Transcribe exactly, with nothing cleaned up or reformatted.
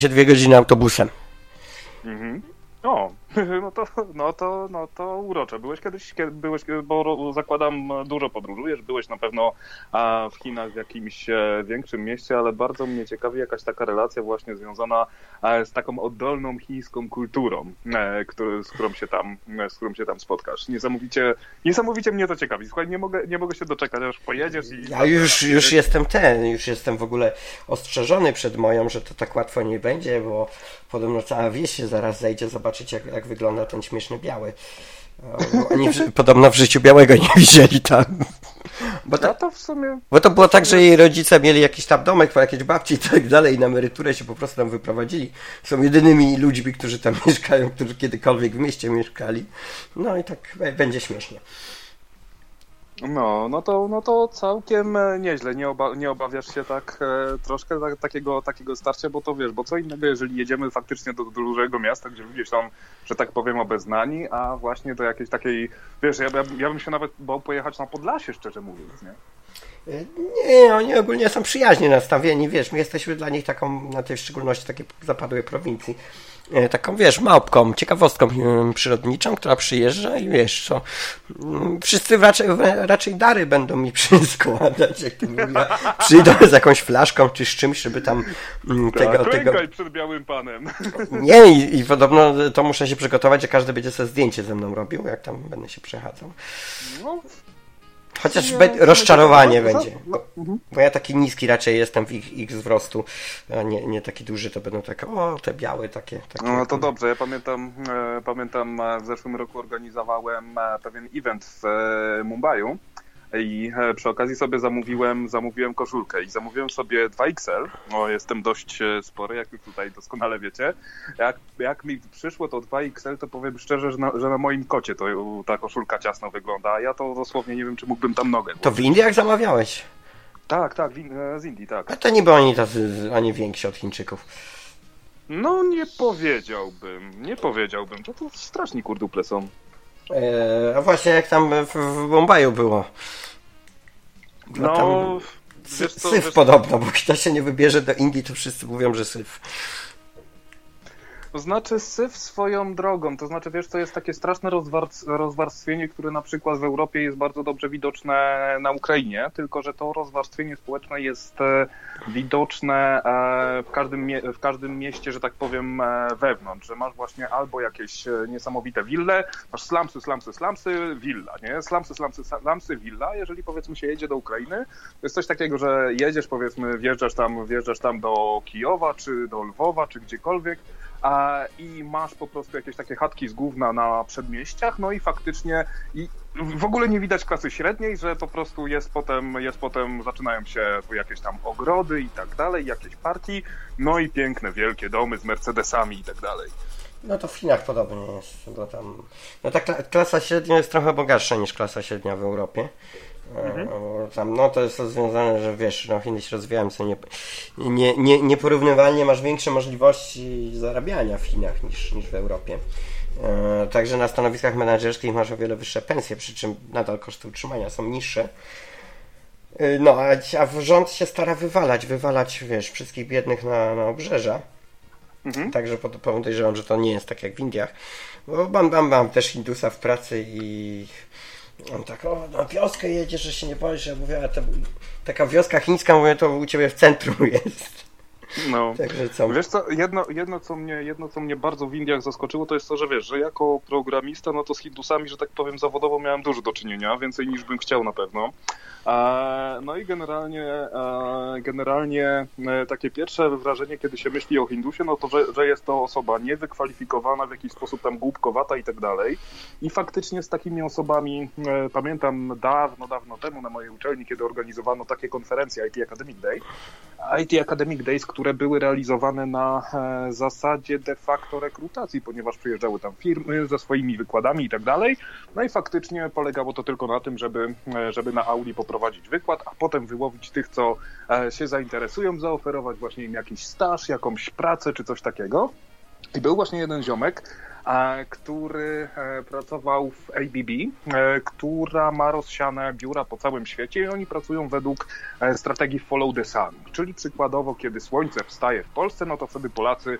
dwie godziny autobusem. Mhm. O, no to, no to, no to urocze. Byłeś kiedyś, kiedy byłeś, bo zakładam, dużo podróżujesz, byłeś na pewno a, w Chinach w jakimś e, większym mieście, ale bardzo mnie ciekawi jakaś taka relacja właśnie związana e, z taką oddolną chińską kulturą, e, który, z, którą się tam, e, z którą się tam spotkasz. Niesamowicie, niesamowicie mnie to ciekawi. Słuchaj, nie mogę, nie mogę się doczekać, aż pojedziesz i... Ja już, już jestem ten, już jestem w ogóle ostrzeżony przed moją, że to tak łatwo nie będzie, bo podobno cała wieś się zaraz zejdzie zobaczyć, jak, jak wygląda ten śmieszny biały. Oni w, podobno w życiu białego nie widzieli tam. Bo to, ja to w sumie... bo to było tak, że jej rodzice mieli jakiś tam domek po jakiejś babci i tak dalej i na emeryturę się po prostu tam wyprowadzili. Są jedynymi ludźmi, którzy tam mieszkają, którzy kiedykolwiek w mieście mieszkali. No i tak będzie śmiesznie. No, no to, no to całkiem nieźle. Nie, oba, nie obawiasz się tak e, troszkę tak, takiego, takiego starcia, bo to wiesz, bo co innego, jeżeli jedziemy faktycznie do, do dużego miasta, gdzie ludzie są, że tak powiem, obeznani, a właśnie do jakiejś takiej, wiesz, ja, ja, ja bym się nawet bał pojechać na Podlasie, szczerze mówiąc, nie? Nie, oni ogólnie są przyjaźnie nastawieni, wiesz, my jesteśmy dla nich taką, na tej w szczególności takiej zapadłej prowincji, taką, wiesz, małpką, ciekawostką przyrodniczą, która przyjeżdża i wiesz co, wszyscy raczej, raczej dary będą mi przyskładać, jak to mówiła, przyjdą z jakąś flaszką czy z czymś, żeby tam tego... Tak, tego... przed białym panem. Nie, i, i podobno to muszę się przygotować, że każdy będzie sobie zdjęcie ze mną robił, jak tam będę się przechadzał. No. Chociaż be- rozczarowanie no, będzie, bo, bo ja taki niski raczej jestem w ich, ich wzrostu, a nie, nie taki duży, to będą takie, o, te białe takie. takie no to dobrze, ja pamiętam, e, pamiętam w zeszłym roku organizowałem pewien event w e, Mumbaiu i e, przy okazji sobie zamówiłem, zamówiłem koszulkę i zamówiłem sobie dwa X L, o, jestem dość spory, jak już tutaj doskonale wiecie. Jak, jak mi przyszło to dwa X L, to powiem szczerze, że na, że na moim kocie to ta koszulka ciasno wygląda, a ja to dosłownie nie wiem, czy mógłbym tam nogę włożyć. To w Indiach zamawiałeś? Tak, tak, z Indii, tak. A to niby oni tacy, ani więksi od Chińczyków. No nie powiedziałbym, nie powiedziałbym, to to straszni kurduple są. Eee, a właśnie jak tam w, w Bombaju było? No, no tam wiesz co, syf wiesz... podobno, bo kto się nie wybierze do Indii, to wszyscy mówią, że syf. To znaczy syf swoją drogą, to znaczy wiesz, to jest takie straszne rozwar- rozwarstwienie, które na przykład w Europie jest bardzo dobrze widoczne na Ukrainie, tylko że to rozwarstwienie społeczne jest widoczne w każdym, mie- w każdym mieście, że tak powiem, wewnątrz, że masz właśnie albo jakieś niesamowite wille, masz slumsy, slumsy, slumsy, willa, nie? Slumsy, slumsy, slumsy, willa. Jeżeli powiedzmy się jedzie do Ukrainy, to jest coś takiego, że jedziesz, powiedzmy, wjeżdżasz tam, wjeżdżasz tam do Kijowa, czy do Lwowa, czy gdziekolwiek, a, i masz po prostu jakieś takie chatki z gówna na przedmieściach, no i faktycznie i w ogóle nie widać klasy średniej, że po prostu jest potem, jest potem, zaczynają się tu jakieś tam ogrody i tak dalej, jakieś parki, no i piękne, wielkie domy z Mercedesami i tak dalej. No to w Chinach podobnie jest, bo tam, no ta klasa średnia jest trochę bogatsza niż klasa średnia w Europie. Mhm. Tam, no to jest to związane, że wiesz, no Chiny się rozwijają, co nie, nie, nie, nieporównywalnie masz większe możliwości zarabiania w Chinach niż, niż w Europie. E, także na stanowiskach menedżerskich masz o wiele wyższe pensje, przy czym nadal koszty utrzymania są niższe. E, no, a, a rząd się stara wywalać, wywalać, wiesz, wszystkich biednych na, na obrzeża. Mhm. Także podejrzewam, że to nie jest tak jak w Indiach. Bo mam, mam, mam też Hindusa w pracy i on tak, o, na wioskę jedziesz, że się nie boisz. Ja mówię, a to, taka wioska chińska, mówię, to u ciebie w centrum jest. No, także co? Wiesz co, jedno, jedno, co mnie, jedno co mnie bardzo w Indiach zaskoczyło, to jest to, że wiesz, że jako programista, no to z Hindusami, że tak powiem, zawodowo miałem dużo do czynienia, więcej niż bym chciał na pewno. No i generalnie, generalnie takie pierwsze wrażenie, kiedy się myśli o Hindusie, no to, że, że jest to osoba niewykwalifikowana, w jakiś sposób tam głupkowata i tak dalej. I faktycznie z takimi osobami, pamiętam dawno, dawno temu na mojej uczelni, kiedy organizowano takie konferencje I T Academic Day, I T Academic Days, które były realizowane na zasadzie de facto rekrutacji, ponieważ przyjeżdżały tam firmy ze swoimi wykładami i tak dalej. No i faktycznie polegało to tylko na tym, żeby, żeby na auli poprowadzić wykład, a potem wyłowić tych, co się zainteresują, zaoferować właśnie im jakiś staż, jakąś pracę czy coś takiego. I był właśnie jeden ziomek, który pracował w A B B, która ma rozsiane biura po całym świecie i oni pracują według strategii follow the sun, czyli przykładowo, kiedy słońce wstaje w Polsce, no to wtedy Polacy